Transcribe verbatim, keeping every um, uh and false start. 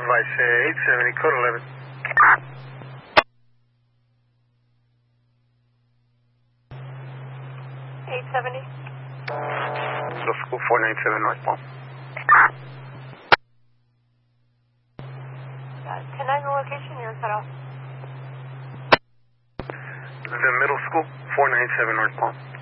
Vice uh, eight seventy, code eleven. eight seventy. Middle School four ninety-seven northbound. Uh, ten nine, the location, you're cut off. The Middle School four ninety-seven northbound.